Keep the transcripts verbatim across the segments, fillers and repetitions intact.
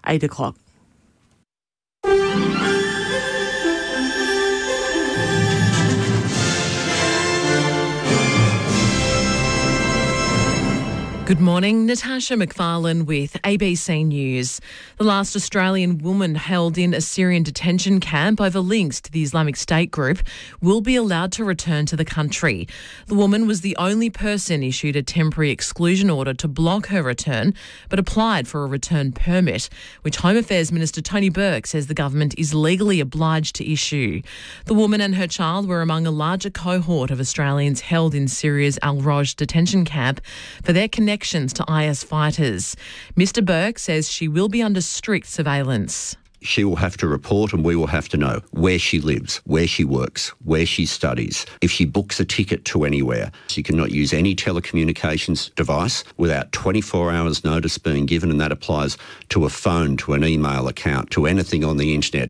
eight o'clock. Good morning, Natasha McFarlane with A B C News. The last Australian woman held in a Syrian detention camp over links to the Islamic State group will be allowed to return to the country. The woman was the only person issued a temporary exclusion order to block her return, but applied for a return permit, which Home Affairs Minister Tony Burke says the government is legally obliged to issue. The woman and her child were among a larger cohort of Australians held in Syria's Al-Roj detention camp for their connection to I S fighters. Mister Burke says she will be under strict surveillance. She will have to report and we will have to know where she lives, where she works, where she studies. If she books a ticket to anywhere, she cannot use any telecommunications device without twenty-four hours notice being given, and that applies to a phone, to an email account, to anything on the internet.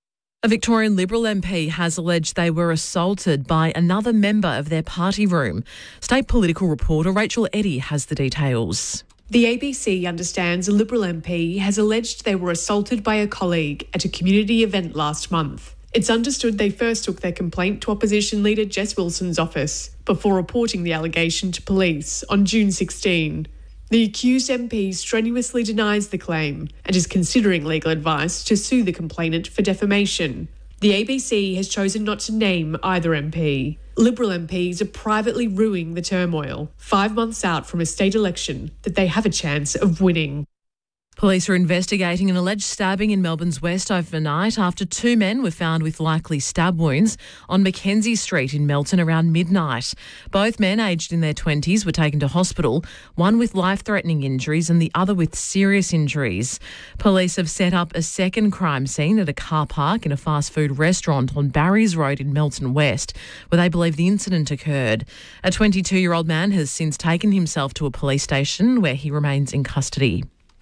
A Victorian Liberal M P has alleged they were assaulted by another member of their party room. State political reporter Rachel Eddy has the details. The A B C understands a Liberal M P has alleged they were assaulted by a colleague at a community event last month. It's understood they first took their complaint to opposition leader Jess Wilson's office before reporting the allegation to police on June sixteenth. The accused M P strenuously denies the claim and is considering legal advice to sue the complainant for defamation. The A B C has chosen not to name either M P. Liberal M Ps are privately ruining the turmoil, five months out from a state election that they have a chance of winning. Police are investigating an alleged stabbing in Melbourne's West overnight after two men were found with likely stab wounds on Mackenzie Street in Melton around midnight. Both men, aged in their twenties, were taken to hospital, one with life-threatening injuries and the other with serious injuries. Police have set up a second crime scene at a car park in a fast food restaurant on Barry's Road in Melton West, where they believe the incident occurred. A twenty-two-year-old man has since taken himself to a police station where he remains in custody.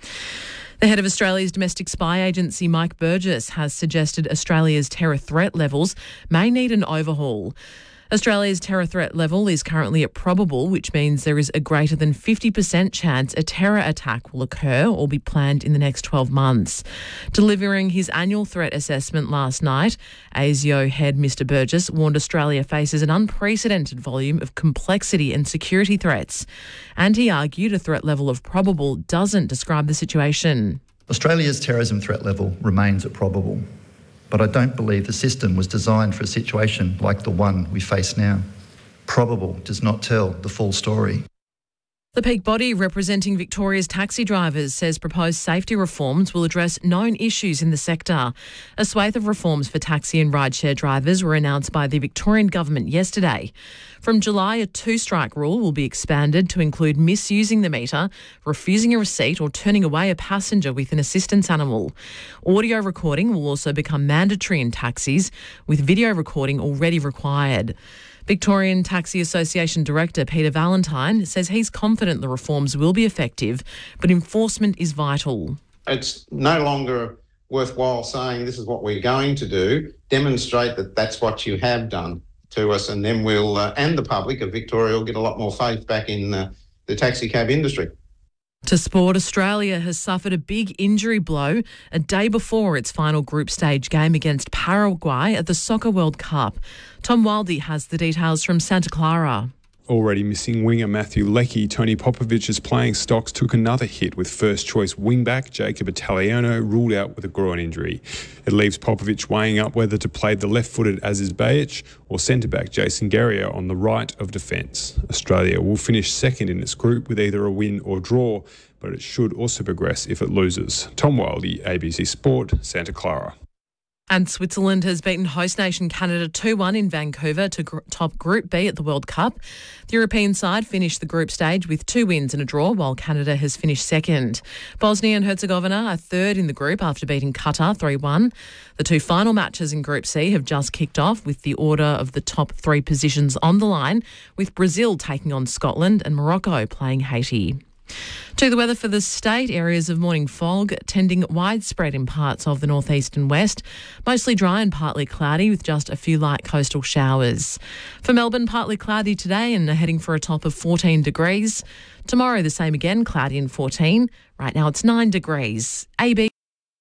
The head of Australia's domestic spy agency, Mike Burgess, has suggested Australia's terror threat levels may need an overhaul. Australia's terror threat level is currently at probable, which means there is a greater than fifty percent chance a terror attack will occur or be planned in the next twelve months. Delivering his annual threat assessment last night, ASIO head Mister Burgess warned Australia faces an unprecedented volume of complexity and security threats. And he argued a threat level of probable doesn't describe the situation. Australia's terrorism threat level remains at probable. But I don't believe the system was designed for a situation like the one we face now. Probable does not tell the full story. The peak body representing Victoria's taxi drivers says proposed safety reforms will address known issues in the sector. A swathe of reforms for taxi and rideshare drivers were announced by the Victorian government yesterday. From July, a two-strike rule will be expanded to include misusing the meter, refusing a receipt or turning away a passenger with an assistance animal. Audio recording will also become mandatory in taxis, with video recording already required. Victorian Taxi Association Director Peter Valentine says he's confident the reforms will be effective, but enforcement is vital. It's no longer worthwhile saying this is what we're going to do. Demonstrate that that's what you have done to us, and then we'll, uh, and the public of Victoria will get a lot more faith back in uh, the taxi cab industry. To sport, Australia has suffered a big injury blow a day before its final group stage game against Paraguay at the Soccer World Cup. Tom Wildey has the details from Santa Clara. Already missing winger Matthew Leckie, Tony Popovic's playing stocks took another hit with first-choice wingback Jacob Italiano ruled out with a groin injury. It leaves Popovic weighing up whether to play the left-footed Aziz Bayic or centre-back Jason Guerrier on the right of defence. Australia will finish second in its group with either a win or draw, but it should also progress if it loses. Tom Wildey, A B C Sport, Santa Clara. And Switzerland has beaten host nation Canada two one in Vancouver to gr- top Group B at the World Cup. The European side finished the group stage with two wins and a draw, while Canada has finished second. Bosnia and Herzegovina are third in the group after beating Qatar three one. The two final matches in Group C have just kicked off with the order of the top three positions on the line, with Brazil taking on Scotland and Morocco playing Haiti. To the weather for the state, areas of morning fog tending widespread in parts of the northeast and west. Mostly dry and partly cloudy with just a few light coastal showers. For Melbourne, partly cloudy today and heading for a top of fourteen degrees. Tomorrow the same again, cloudy and fourteen. Right now it's nine degrees. A B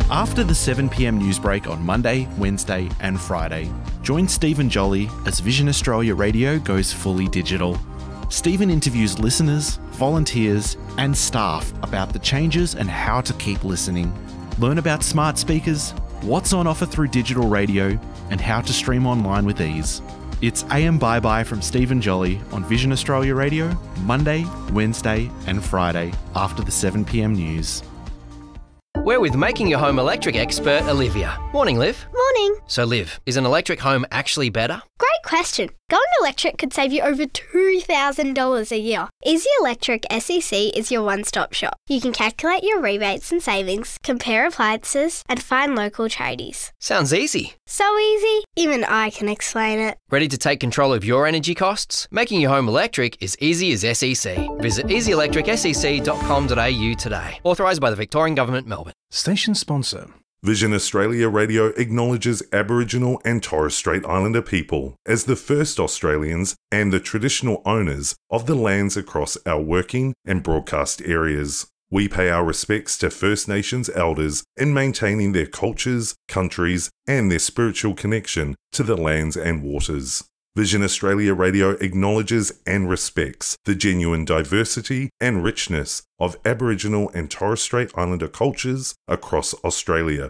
After the seven p m news break on Monday, Wednesday and Friday, join Stephen Jolly as Vision Australia Radio goes fully digital. Stephen interviews listeners, volunteers and staff about the changes and how to keep listening. Learn about smart speakers, what's on offer through digital radio and how to stream online with ease. It's A M Bye Bye from Stephen Jolly on Vision Australia Radio, Monday, Wednesday and Friday after the seven p m news. We're with Making Your Home Electric expert Olivia. Morning, Liv. Morning. So, Liv, is an electric home actually better? Great question. Going electric could save you over two thousand dollars a year. Easy Electric S E C is your one-stop shop. You can calculate your rebates and savings, compare appliances, and find local tradies. Sounds easy. So easy, even I can explain it. Ready to take control of your energy costs? Making your home electric is easy as S E C. Visit easy electric s e c dot com dot a u today. Authorised by the Victorian Government, Melbourne. Station sponsor. Vision Australia Radio acknowledges Aboriginal and Torres Strait Islander people as the first Australians and the traditional owners of the lands across our working and broadcast areas. We pay our respects to First Nations elders in maintaining their cultures, countries, and their spiritual connection to the lands and waters. Vision Australia Radio acknowledges and respects the genuine diversity and richness of Aboriginal and Torres Strait Islander cultures across Australia.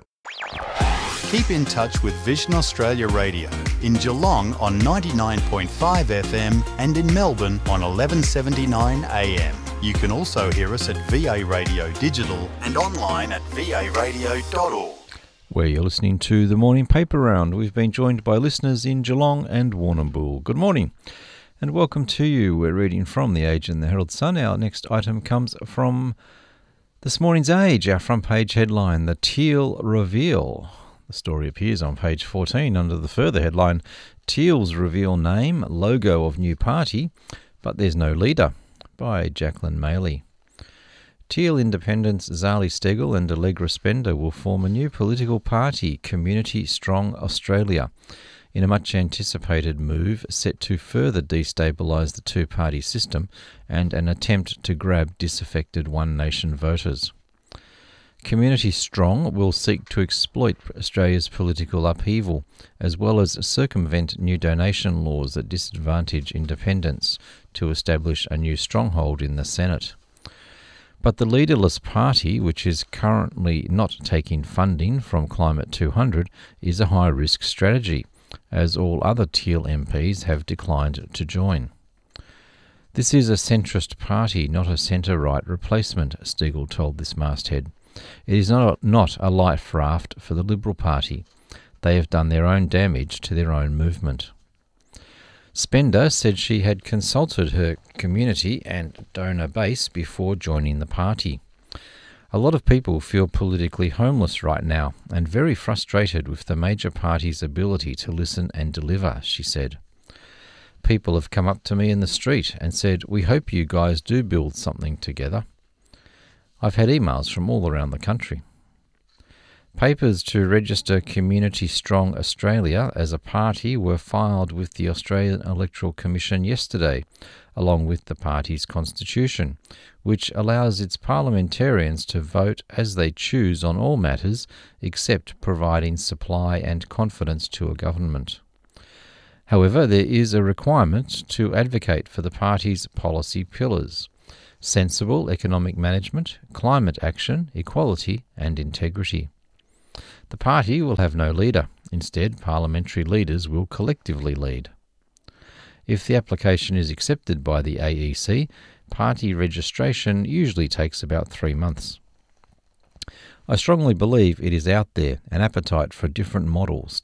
Keep in touch with Vision Australia Radio in Geelong on ninety-nine point five F M and in Melbourne on eleven seventy-nine A M. You can also hear us at V A Radio Digital and online at v a radio dot org. Where you're listening to the Morning Paper Round. We've been joined by listeners in Geelong and Warrnambool. Good morning and welcome to you. We're reading from The Age and the Herald Sun. Our next item comes from this morning's Age, our front page headline, The Teal Reveal. The story appears on page fourteen under the further headline, Teals reveal name, logo of new party, but there's no leader, by Jacqueline Maley. Teal independents Zali Steggall and Allegra Spender will form a new political party, Community Strong Australia, in a much anticipated move set to further destabilise the two-party system and an attempt to grab disaffected One Nation voters. Community Strong will seek to exploit Australia's political upheaval, as well as circumvent new donation laws that disadvantage independents, to establish a new stronghold in the Senate. But the leaderless party, which is currently not taking funding from Climate two hundred, is a high-risk strategy, as all other Teal M Ps have declined to join. This is a centrist party, not a centre-right replacement, Steggall told this masthead. It is not a, not a life raft for the Liberal Party. They have done their own damage to their own movement. Spender said she had consulted her community and donor base before joining the party. A lot of people feel politically homeless right now and very frustrated with the major party's ability to listen and deliver, she said. People have come up to me in the street and said, "We hope you guys do build something together." I've had emails from all around the country. Papers to register Community Strong Australia as a party were filed with the Australian Electoral Commission yesterday, along with the party's constitution, which allows its parliamentarians to vote as they choose on all matters except providing supply and confidence to a government. However, there is a requirement to advocate for the party's policy pillars: sensible economic management, climate action, equality and integrity. The party will have no leader. Instead, parliamentary leaders will collectively lead. If the application is accepted by the A E C, party registration usually takes about three months. I strongly believe it is out there, an appetite for different models,